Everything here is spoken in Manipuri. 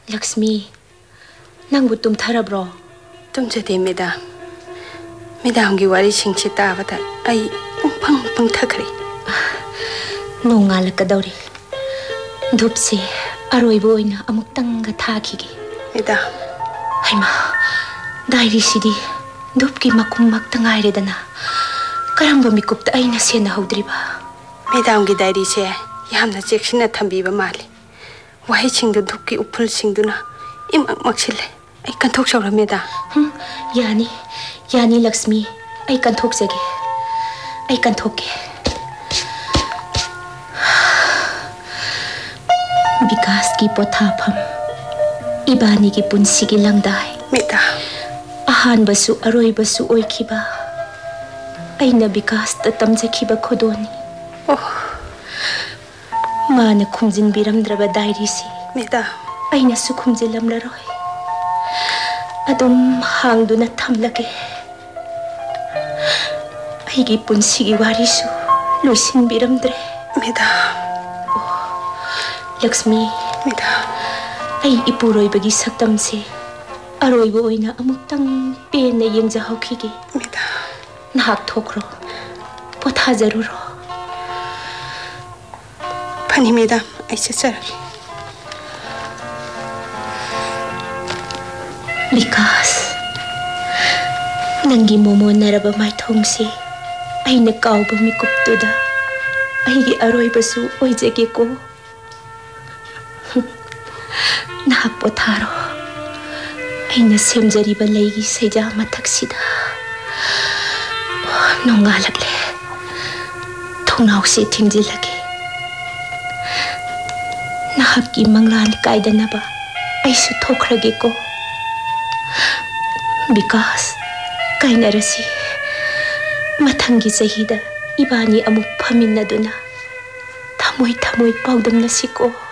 Lakshmi, nang butum tharabro? tumjade madam. Madam gi wari singchi tabada ai pung thakri. Nongal kadawri. Dhupse aroibo oina amuktanga thakigi. Madam. Haima, dairi sidi dhupki makum maktangai redana. Karamba mikupta aina sena haudriba. Madam gi dairi se yamna chekshina thambiba mali. Wahi chingdu dhupki upul singduna imak maksile. Ai kanthok sawra meda. Yani Lakshmi, ai kanthok sege. Ai kanthoke. Vikas ki pothafam. Ibani ki punsi ki langdai. Meda. Ahan basu aroi basu oikiba. Aina Vikas ta tamjakhiba khodoni. Oh. Mana khumjin biramdraba dairi si. Meda. Aina su khumjilamlaroi. Adum hangduna thamlake. Aigi punsigi warisu loisin biramdre. Meda. Lakshmi. Meda. Ai ipuroi bagi saktam se. Aroi bo oina amuktang pena yengja hokigi. Meda. Nahak thokro. Potha jaruro. Pani meda. Ai chachar. Vikas, nangi momo naraba mai thongsi, aina kauba mikuptuda, aigi aroi basu oijage ko. Nahak potharo, aina semjariba leigi seja mathaksida. Nongalakle, thongnausi thingjilage. Nahakki manglan kaidanaba, aisu thokrage ko. Vikas, kainarasi. Mathangi chahida ibani amuk phaminaduna. Thamoi paudamnasi ko.